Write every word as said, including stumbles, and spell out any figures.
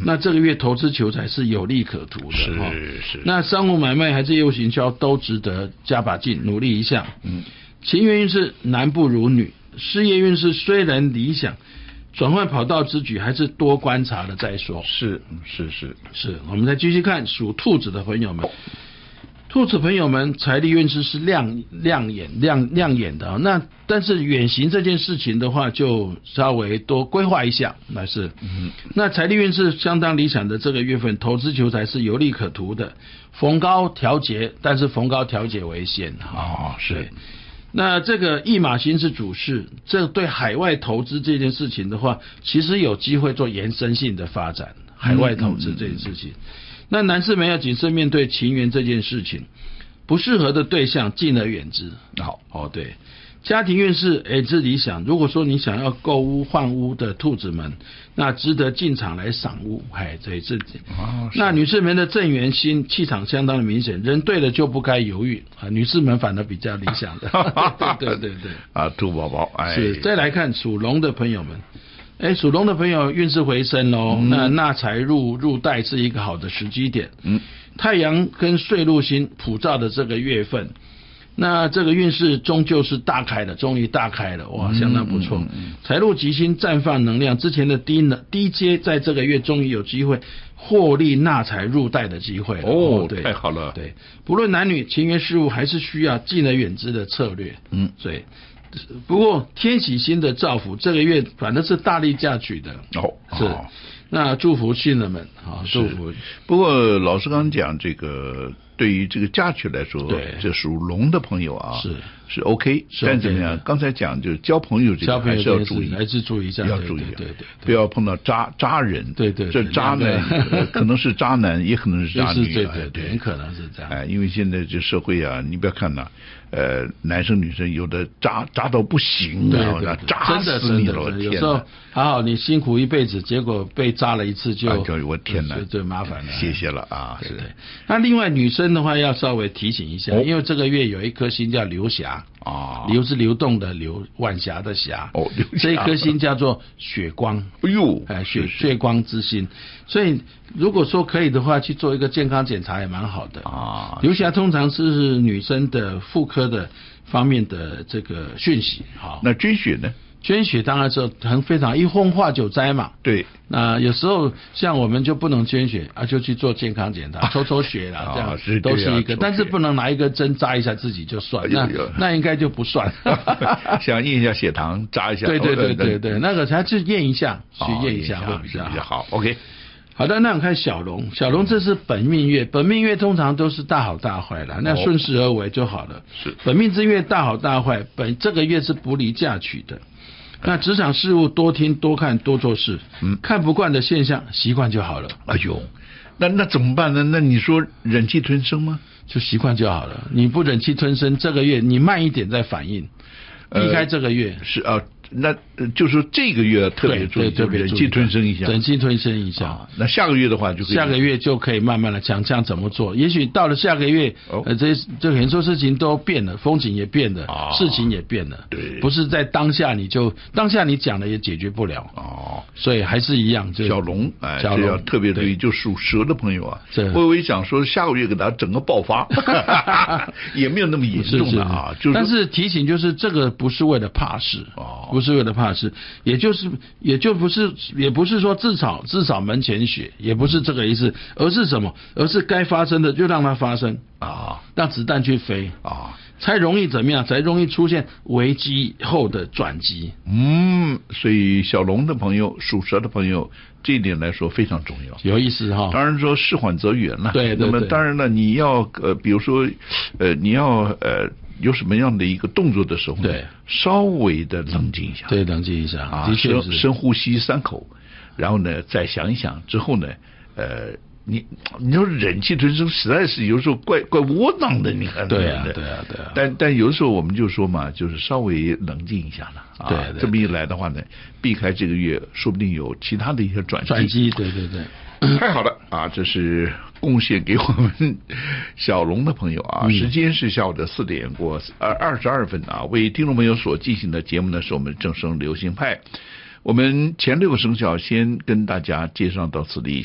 那这个月投资求财是有利可图的， 是是。 那商务买卖还是业务行销都值得加把劲，努力一下。 嗯， 情缘运势男不如女，事业运势虽然理想，转换跑道之举还是多观察了再说。 是是是是，我们再继续看属兔子的朋友们。兔子朋友们，财力运势是亮亮眼亮亮眼的，那但是远行这件事情的话，就稍微多规划一下，那是。 嗯，那财力运势相当理想的这个月份，投资求财是有利可图的，逢高调节，但是逢高调节为先。 哦，是。 那这个驿马星是主事，这对海外投资这件事情的话，其实有机会做延伸性的发展。海外投资这件事情。嗯嗯嗯，那男士们要谨慎面对情缘这件事情，不适合的对象敬而远之。 好， 哦，对，家庭运势诶是理想。如果说你想要购屋换屋的兔子们，那值得进场来赏屋，哎，这也是。 哦， 那女士们的正缘星气场相当的明显，人对了就不该犹豫啊，女士们反而比较理想的。对对对对。 啊，兔宝宝，哎， 是。再来看属龙的朋友们。哎，属龙的朋友运势回升哦，嗯、那纳财入入袋是一个好的时机点。 嗯， 太阳跟岁禄星普照的这个月份，那这个运势终究是大开了，终于大开了，哇，相当不错。 嗯嗯嗯、 财禄吉星绽放能量，之前的低呢低阶在这个月终于有机会获利纳财入袋的机会了。 哦， 对， 太好了。 对，不论男女，情缘事物还是需要敬而远之的策略。 嗯， 所以。不过天喜星的造福这个月反正是大力嫁娶的哦， 是， 哦， 那祝福亲人们啊，祝福。 不过老师刚讲这个，对于这个嫁娶来说， 对， 这属龙的朋友啊， 是是 OK， 是 OK，但怎么样？刚才讲就是交朋友这个还是要注意， 还是注意一下， 要注意， 对对对， 不要碰到渣渣人， 对对， 这渣呢可能是渣男，也可能是渣女， 对对对，很可能是这样。 哎，因为现在这社会啊，你不要看呐。呃，男生女生有的渣渣到不行啊，渣死你了！ 有时候还好你辛苦一辈子，结果被渣了一次就， 啊、就我天哪， 最麻烦了。 谢谢了啊！ 对对。那另外女生的话要稍微提醒一下，哦、因为这个月有一颗星叫流霞啊， 流是流动的流，晚霞的霞。 哦， 这一颗星叫做血光。 哎呦， 哎，血血光之星。所以如果说可以的话，去做一个健康检查也蛮好的啊。 流霞通常是女生的妇科的方面的这个讯息。好， 那捐血呢？ 捐血当然是很非常一风化九灾嘛。 对。 那有时候像我们就不能捐血啊，就去做健康检查，啊、抽抽血啦，这样、啊、是都是一个，但是不能拿一个针扎一下自己就算，那那应该就不算。 想验一下血糖，扎一下。 对对对对对，那个才去验一下，去验一下会比较好。 比较好 ，OK。 好的，那我们看小龙，小龙这是本命月，本命月通常都是大好大坏啦，那顺势而为就好了。 是， 本命之月大好大坏，本这个月是不离嫁娶的。那职场事务多听多看多做事，嗯，看不惯的现象习惯就好了。 哎呦，那那怎么办呢？那你说忍气吞声吗？ 就习惯就好了。你不忍气吞声，这个月你慢一点再反应，避开这个月。 呃、是啊。那就是说这个月特别注意， 特别忍气吞声一下， 忍气吞声一下、啊。 那下个月的话就可以， 下个月就可以慢慢的讲讲怎么做。也许到了下个月，哦、呃，这这很多事情都变了，风景也变了，啊、事情也变了。 对， 不是在当下你就当下你讲了也解决不了。 哦， 所以还是一样。就小龙，哎，这要特别注意。就属蛇的朋友啊，微微想说下个月给他整个爆发，也没有那么严重的啊。 是是，就是，但是提醒就是这个不是为了怕事，哦、不是为了怕事。也就是也就不是也不是说自扫自扫门前雪，也不是这个意思，而是什么？而是该发生的就让它发生啊，让子弹去飞啊，才容易怎么样？才容易出现危机后的转机。 嗯，所以小龙的朋友、属蛇的朋友，这一点来说非常重要， 有意思哈。 当然说事缓则圆了， 对对对。 那么当然了，你要呃，比如说呃，你要呃。有什么样的一个动作的时候呢？ 对， 稍微的冷静一下， 对，冷静一下啊，深深呼吸三口，然后呢，再想一想之后呢，呃，你你说忍气吞声，实在是有时候怪怪窝囊的，你看。 对啊，对啊，对啊。 但但有的时候我们就说嘛，就是稍微冷静一下了啊。 对, 对, 对。 这么一来的话呢，避开这个月，说不定有其他的一些转机。 转机，对对对。 太好了啊！这是贡献给我们小龙的朋友啊。时间是下午的四点过二二十二分啊。为听众朋友所进行的节目呢，是我们正声流行派。我们前六个生肖先跟大家介绍到此地。